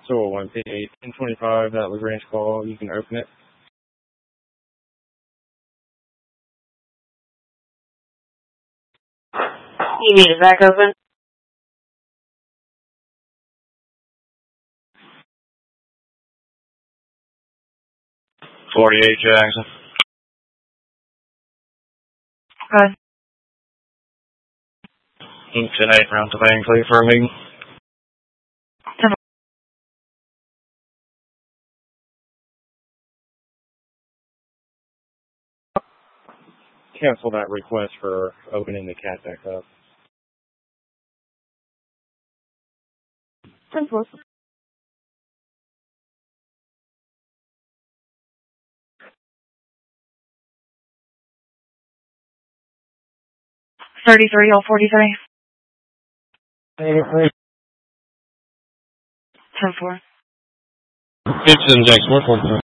So 1P 1025, that LaGrange call. You can open it. You need it back open? 48 Jackson. Go ahead. Inc. 10-8, round to Bang, clear for a meeting. Cancel that request for opening the cat back up. 10-4. $33, all 43. 10-4. Gibson Jackson, 143.